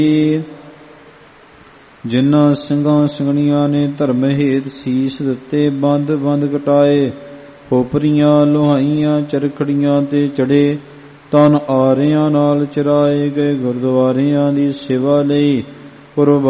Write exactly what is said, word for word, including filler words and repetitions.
ਜਿਨ੍ਹਾਂ ਸਿੰਘਾਂ ਸਿੰਘਣੀਆਂ ਨੇ ਧਰਮ ਹੇਤ ਸੀਸ ਦਿੱਤੇ, ਬੰਦ ਬੰਦ ਕਟਾਏ, ਖੋਪਰੀਆਂ ਲੋਹਾਈਆਂ ਚਰਖੜੀਆਂ ਤੇ ਚੜੇ, ਤਨ ਆਰਿਆਂ ਨਾਲ ਚਰਾਏ ਗਏ, ਗੁਰਦੁਆਰਿਆਂ ਦੀ ਸੇਵਾ ਲਈ, ਕੁਰਬਾਨੀਆਂ